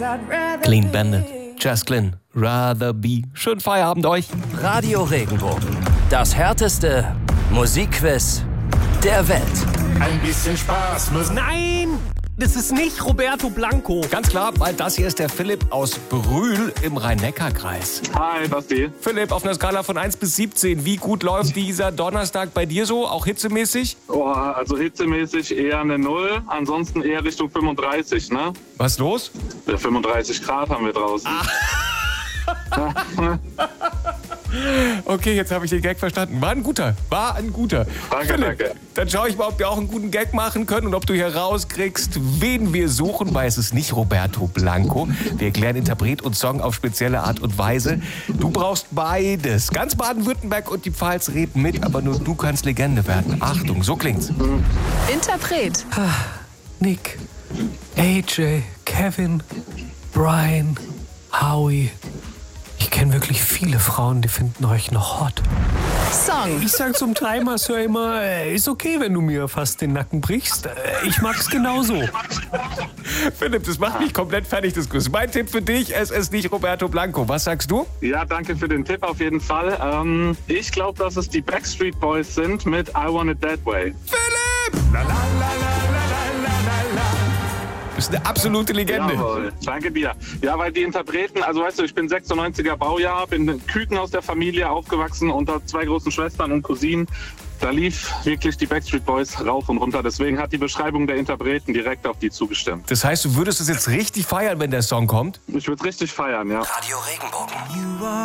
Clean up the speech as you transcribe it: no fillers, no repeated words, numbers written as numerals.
Clean Bandit, Just Glynn, Rather Be. Schönen Feierabend euch. Radio Regenbogen. Das härteste Musikquiz der Welt. Ein bisschen Spaß muss. Nein, das ist nicht Roberto Blanco. Ganz klar, weil das hier ist der Philipp aus Brühl im Rhein-Neckar-Kreis. Hi, Basti. Philipp, auf einer Skala von 1 bis 17, wie gut läuft dieser Donnerstag bei dir so, auch hitzemäßig? Oh, also hitzemäßig eher eine 0, ansonsten eher Richtung 35, ne? Was ist los? 35 Grad haben wir draußen. Okay, jetzt habe ich den Gag verstanden. War ein guter. Danke, Philipp, danke. dann schaue ich mal, ob wir auch einen guten Gag machen können und ob du hier rauskriegst, wen wir suchen, weil es ist nicht Roberto Blanco. Wir erklären Interpret und Song auf spezielle Art und Weise. Du brauchst beides. Ganz Baden-Württemberg und die Pfalz reden mit, aber nur du kannst Legende werden. Achtung, so klingt's. Interpret. Nick, AJ, Kevin, Brian, Howie. Ich kenne wirklich viele Frauen, die finden euch noch hot. Song. Ich sag zum Dreimasseur immer, ist okay, wenn du mir fast den Nacken brichst. Ich mag's genauso. Philipp, das macht mich komplett fertig, das Quiz. Mein Tipp für dich, es ist nicht Roberto Blanco. Was sagst du? Ja, danke für den Tipp auf jeden Fall. Ich glaube, dass es die Backstreet Boys sind mit I Want It That Way. Philipp! Du bist eine absolute Legende. Jawohl, danke dir. Ja, weil die Interpreten, also weißt du, ich bin 96er Baujahr, bin Küken aus der Familie aufgewachsen unter 2 großen Schwestern und Cousinen. Da lief wirklich die Backstreet Boys rauf und runter. Deswegen hat die Beschreibung der Interpreten direkt auf die zugestimmt. Das heißt, du würdest es jetzt richtig feiern, wenn der Song kommt? Ich würde es richtig feiern, ja. Radio Regenbogen.